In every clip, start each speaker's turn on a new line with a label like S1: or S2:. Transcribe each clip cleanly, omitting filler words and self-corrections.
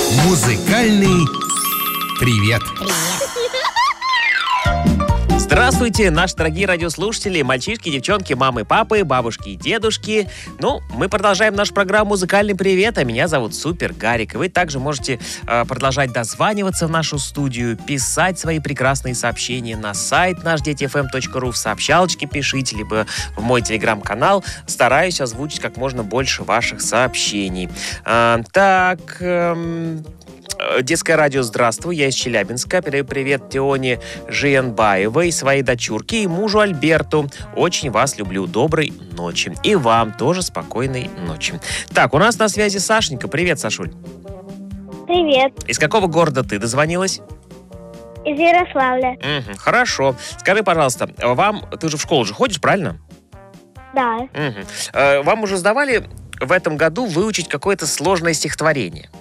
S1: Музыкальный привет.
S2: Здравствуйте, наши дорогие радиослушатели, мальчишки, девчонки, мамы, папы, бабушки и дедушки. Мы продолжаем нашу программу «Музыкальный привет», а меня зовут Супер Гарик. И вы также можете продолжать дозваниваться в нашу студию, писать свои прекрасные сообщения на сайт нашдетифм.ру, в сообщалочке пишите, либо в мой телеграм-канал. Стараюсь озвучить как можно больше ваших сообщений. Детское радио «Здравствуй», я из Челябинска. Передаю привет Теоне Жиенбаевой, своей дочурке и мужу Альберту. Очень вас люблю. Доброй ночи. И вам тоже спокойной ночи. Так, у нас на связи Сашенька. Привет, Сашуль.
S3: Привет.
S2: Из какого города ты дозвонилась?
S3: Из Ярославля.
S2: Хорошо. Скажи, пожалуйста, ты же в школу же ходишь, правильно?
S3: Да.
S2: Вам уже сдавали в этом году выучить какое-то сложное стихотворение?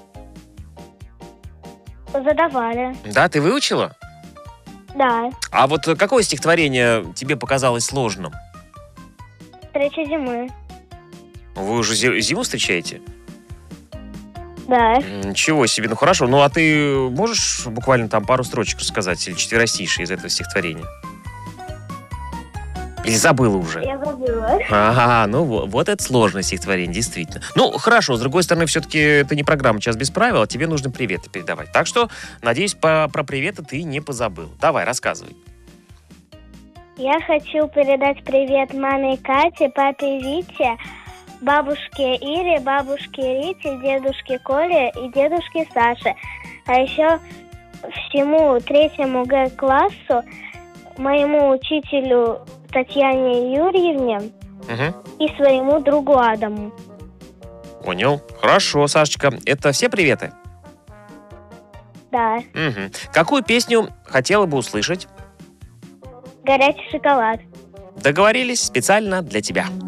S3: Задавали.
S2: Да, ты выучила?
S3: Да.
S2: А вот какое стихотворение тебе показалось сложным?
S3: «Встреча зимы».
S2: Вы уже зиму встречаете?
S3: Да.
S2: Ничего себе, ну хорошо. Ну а ты можешь буквально там пару строчек рассказать или четверостишие из этого стихотворения? Или забыла уже?
S3: Я забыла.
S2: Ага, ну вот это сложное стихотворение, действительно. Ну, хорошо, с другой стороны, все-таки это не программа «Час без правил», а тебе нужно приветы передавать. Так что, надеюсь, про приветы ты не позабыл. Давай, рассказывай.
S3: Я хочу передать привет маме Кате, папе Вите, бабушке Ире, бабушке Рите, дедушке Коле и дедушке Саше. А еще всему 3 Г-классу, моему учителю Татьяне Юрьевне и своему другу Адаму.
S2: Понял. Хорошо, Сашечка. Это все приветы?
S3: Да.
S2: Какую песню хотела бы услышать?
S3: «Горячий шоколад».
S2: Договорились специально для тебя.